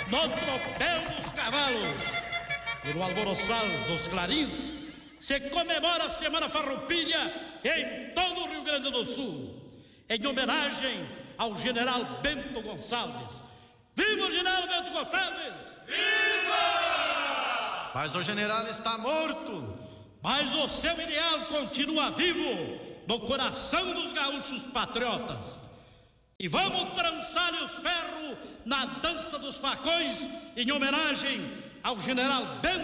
no tropel dos cavalos e no alvoroçal dos clarins, se comemora a Semana Farroupilha em todo o Rio Grande do Sul, em homenagem ao General Bento Gonçalves. Viva o General Bento Gonçalves! Viva! Mas o general está morto. Mas o seu ideal continua vivo no coração dos gaúchos patriotas. E vamos trançar-lhe os ferros na dança dos facões em homenagem ao General Bento